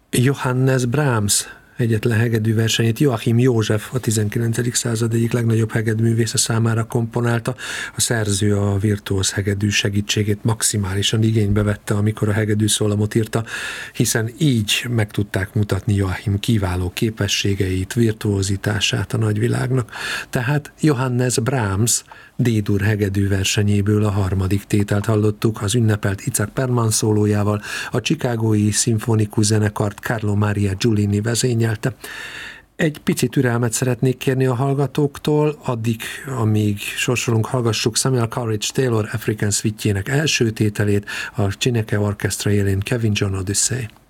Johannes Brahms egyetlen hegedű versenyét Joachim József, a 19. század egyik legnagyobb hegedűművésze számára komponálta. A szerző a virtuóz hegedű segítségét maximálisan igénybe vette, amikor a hegedű szólamot írta, hiszen így meg tudták mutatni Joachim kiváló képességeit, virtuózitását a nagyvilágnak. Tehát Johannes Brahms D-dur hegedű versenyéből a harmadik tételt hallottuk, az ünnepelt Itzhak Perlman szólójával, a Chicagói szimfonikus zenekart Carlo Maria Giulini vezényelte. Egy pici türelmet szeretnék kérni a hallgatóktól, addig, amíg sorsolunk, hallgassuk Samuel Coleridge Taylor African Suite-jének első tételét, a Chineke Orchestra élén Kevin John Odyssey.